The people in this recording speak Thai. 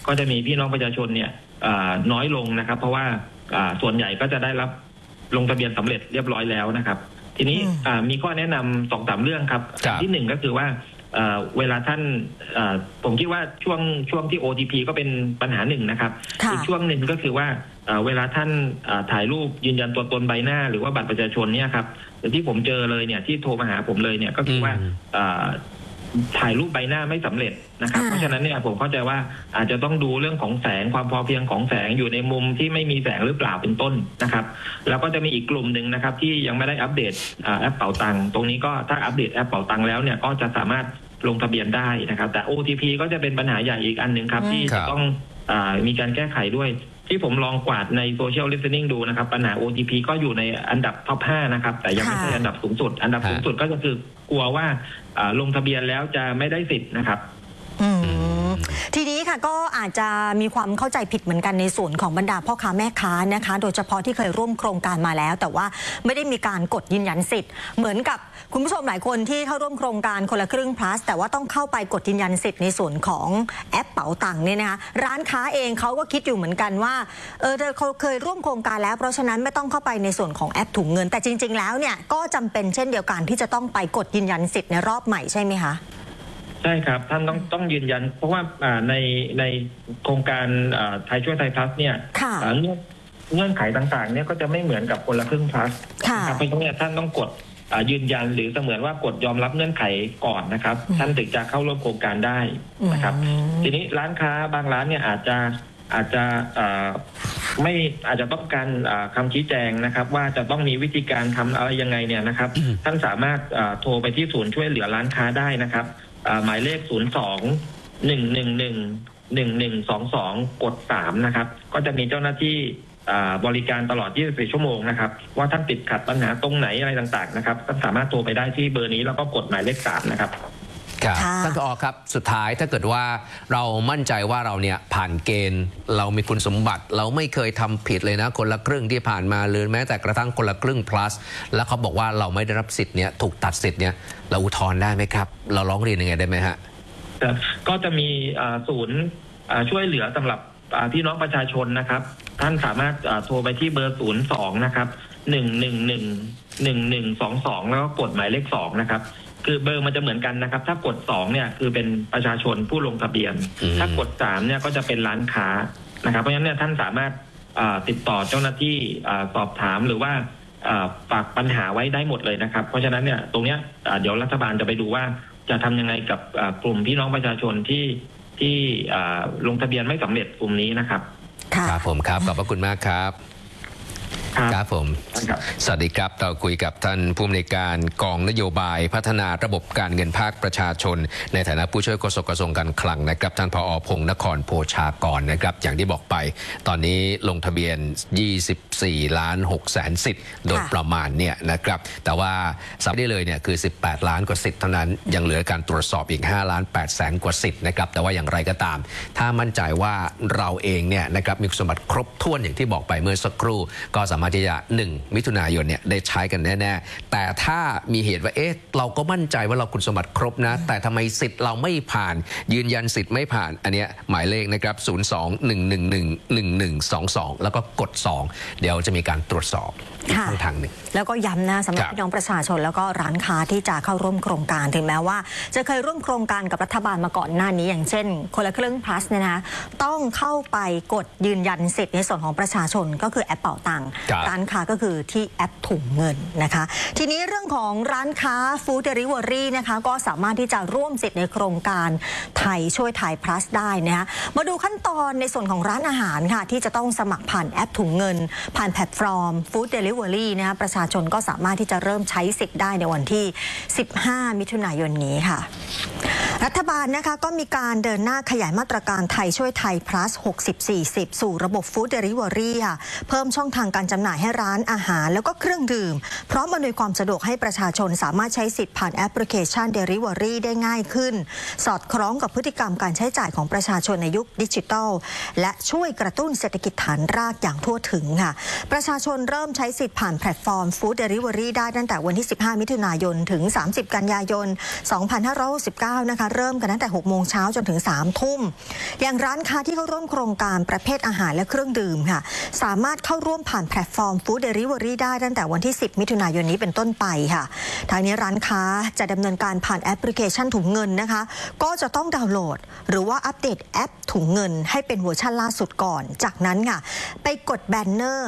ก็จะมีพี่น้องประชาชนเนี่ยน้อยลงนะครับเพราะว่าส่วนใหญ่ก็จะได้รับลงทะเบียนสำเร็จเรียบร้อยแล้วนะครับทีนี้มีข้อแนะนำ2-3เรื่องครับที่1ก็คือว่าเวลาท่านผมคิดว่าช่วงที่ OTP ก็เป็นปัญหาหนึ่งนะครับอีกช่วงหนึ่งก็คือว่าเวลาท่านถ่ายรูปยืนยันตัวตนใบหน้าหรือว่าบัตรประชาชนเนี่ยครับที่ผมเจอเลยเนี่ยที่โทรมาหาผมเลยเนี่ยก็คือว่าถ่ายรูปใบหน้าไม่สำเร็จนะครับเพราะฉะนั้นเนี่ยผมเข้าใจว่าอาจจะต้องดูเรื่องของแสงความพอเพียงของแสงอยู่ในมุมที่ไม่มีแสงหรือเปล่าเป็นต้นนะครับแล้วก็จะมีอีกกลุ่มหนึ่งนะครับที่ยังไม่ได้อัปเดตแอปเป๋าตังค์ตรงนี้ก็ถ้าอัปเดตแอปเป๋าตังค์แล้วเนี่ยก็จะสามารถลงทะเบียนได้นะครับแต่ OTP ก็จะเป็นปัญหาใหญ่อีกอันหนึ่งครับที่จะต้องมีการแก้ไขด้วยที่ผมลองกวาดในโซเชียลลิสติ้งดูนะครับปัญหา OTP ก็อยู่ในอันดับท็อป 5นะครับแต่ยังไม่ใช่อันดับสูงสุดอันดับสูงสุดก็คือกลัวว่าลงทะเบียนแล้วจะไม่ได้สิทธิ์นะครับทีนี้ค่ะก็อาจจะมีความเข้าใจผิดเหมือนกันในส่วนของบรรดาพ่อค้าแม่ค้านะคะโดยเฉพาะที่เคยร่วมโครงการมาแล้วแต่ว่าไม่ได้มีการกดยืนยันสิทธิ์เหมือนกับคุณผู้ชมหลายคนที่เข้าร่วมโครงการคนละครึ่ง plus แต่ว่าต้องเข้าไปกดยืนยันสิทธิ์ในส่วนของแอปเป๋าตังค์เนี่ยนะคะร้านค้าเองเขาก็คิดอยู่เหมือนกันว่าเขาเคยร่วมโครงการแล้วเพราะฉะนั้นไม่ต้องเข้าไปในส่วนของแอปถุงเงินแต่จริงๆแล้วเนี่ยก็จำเป็นเช่นเดียวกันที่จะต้องไปกดยืนยันสิทธิ์ในรอบใหม่ใช่ไหมคะใช่ครับท่านต้องยืนยันเพราะว่าในโครงการไทยช่วยไทย plus เนี่ยเงื่อนไขต่างๆเนี่ยก็จะไม่เหมือนกับคนละครึ่ง plus นะครับเพราะฉะนั้นท่านต้องกดยืนยันหรือเสมือนว่ากดยอมรับเงื่อนไขก่อนนะครับท่านถึงจะเข้าร่วมโครงการได้นะครับทีนี้ร้านค้าบางร้านเนี่ยอาจจะไม่อาจจะต้องการคำชี้แจงนะครับว่าจะต้องมีวิธีการทำอะไรยังไงเนี่ยนะครับท่านสามารถโทรไปที่ศูนย์ช่วยเหลือร้านค้าได้นะครับหมายเลข02-111-1122กด3นะครับก็จะมีเจ้าหน้าที่บริการตลอด24ชั่วโมงนะครับว่าท่านติดขัดปัญหาตรงไหนอะไรต่างๆนะครับท่านสามารถโทรไปได้ที่เบอร์นี้แล้วก็กดหมายเลข3นะครับครับท่านผอ.ครับสุดท้ายถ้าเกิดว่าเรามั่นใจว่าเราเนี่ยผ่านเกณฑ์เรามีคุณสมบัติเราไม่เคยทำผิดเลยนะคนละครึ่งที่ผ่านมาหรือแม้แต่กระทั่งคนละครึ่ง plus แล้วเขาบอกว่าเราไม่ได้รับสิทธิ์เนี่ยถูกตัดสิทธิ์เนี่ยเราอุทธรณ์ได้ไหมครับเราร้องเรียนยังไงได้ไหมฮะก็จะมีศูนย์ช่วยเหลือสำหรับพี่น้องประชาชนนะครับท่านสามารถโทรไปที่เบอร์02นะครับ111-1122แล้วก็กดหมายเลข2นะครับคือเบอร์มันจะเหมือนกันนะครับถ้ากด2เนี่ยคือเป็นประชาชนผู้ลงทะเบียนถ้ากด3เนี่ยก็จะเป็นร้านค้านะครับเพราะฉะนั้นเนี่ยท่านสามารถติดต่อเจ้าหน้าที่สอบถามหรือว่าฝากปัญหาไว้ได้หมดเลยนะครับเพราะฉะนั้นเนี่ยตรงเนี้ยเดี๋ยวรัฐบาลจะไปดูว่าจะทำยังไงกับกลุ่มพี่น้องประชาชนที่ลงทะเบียนไม่สำเร็จกลุ่มนี้นะครับครับผมครับขอบพระคุณมากครับครับผมสวัสดีครับเราคุยกับท่านผู้อำนวยการกองนโยบายพัฒนาระบบการเงินภาคประชาชนในฐานะผู้ช่วยโฆษกกระทรวงการคลังนะครับท่านผอ.พงษ์นครโภชากรนะครับอย่างที่บอกไปตอนนี้ลงทะเบียน24,600,000สิทธิ์โดยประมาณเนี่ยนะครับแต่ว่าสับได้เลยเนี่ยคือ18ล้านกว่าสิทธิ์เท่านั้นยังเหลือการตรวจสอบอีก5,800,000กว่าสิทธิ์นะครับแต่ว่าอย่างไรก็ตามถ้ามั่นใจว่าเราเองเนี่ยนะครับมีคุณสมบัติครบถ้วนอย่างที่บอกไปเมื่อสักครู่ก็สามารถที่จะ1มิถุนายนเนี่ยได้ใช้กันแน่ๆแต่ถ้ามีเหตุว่าเราก็มั่นใจว่าเราคุณสมบัติครบนะแต่ทำไมสิทธิ์เราไม่ผ่านยืนยันสิทธิ์ไม่ผ่านอันเนี้ยหมายเลขนะครับ02-111-1122แล้วก็กด2เดี๋ยวจะมีการตรวจสอบอีกทางหนึ่งแล้วก็ย้ำนะสำหรับพี่น้องประชาชนแล้วก็ร้านค้าที่จะเข้าร่วมโครงการถึงแม้ว่าจะเคยร่วมโครงการกับรัฐบาลมาก่อนหน้านี้อย่างเช่นคนละครึ่ง plus เนี่ยนะต้องเข้าไปกดยืนยันสิทธิ์ในส่วนของประชาชนก็คือแอปเป๋าตังค์ร้านค้าก็คือที่แอปถุงเงินนะคะทีนี้เรื่องของร้านค้าฟู้ดเดลิเวอรี่นะคะก็สามารถที่จะร่วมสิทธิ์ในโครงการไทยช่วยไทย plus ได้นะคะมาดูขั้นตอนในส่วนของร้านอาหารค่ะที่จะต้องสมัครผ่านแอปถุงเงินผ่านแพลตฟอร์มฟู้ดเดลิเวอรี่นะคะประชาชนก็สามารถที่จะเริ่มใช้สิทธิ์ได้ในวันที่15มิถุนายนนี้ค่ะรัฐบาลนะคะก็มีการเดินหน้าขยายมาตรการไทยช่วยไทย plus 60-40 สู่ระบบฟู้ดเดลิเวอรี่ค่ะเพิ่มช่องทางการจำหน่ายให้ร้านอาหารแล้วก็เครื่องดื่มพร้อมอำนวยความสะดวกให้ประชาชนสามารถใช้สิทธิ์ผ่านแอปพลิเคชัน Delivery ได้ง่ายขึ้นสอดคล้องกับพฤติกรรมการใช้จ่ายของประชาชนในยุคดิจิทัลและช่วยกระตุ้นเศรษฐกิจฐานรากอย่างทั่วถึงค่ะประชาชนเริ่มใช้สิทธิ์ผ่านแพลตฟอร์ม Food Delivery ได้ตั้งแต่วันที่15มิถุนายนถึง30กันยายน2569นะคะเริ่มกันตั้งแต่6 โมงเช้าจนถึง3 ทุ่มอย่างร้านค้าที่เข้าร่วมโครงการประเภทอาหารและเครื่องดื่มค่ะสามารถเข้าร่วมผ่านแพลตฟอร์มฟู้ดเดลิเวอรี่ได้ตั้งแต่วันที่10 มิถุนายนนี้เป็นต้นไปค่ะทางนี้ร้านค้าจะดำเนินการผ่านแอปพลิเคชันถุงเงินนะคะก็จะต้องดาวน์โหลดหรือว่าอัปเดตแอปถุงเงินให้เป็นเวอร์ชันล่าสุดก่อนจากนั้นค่ะไปกดแบนเนอร์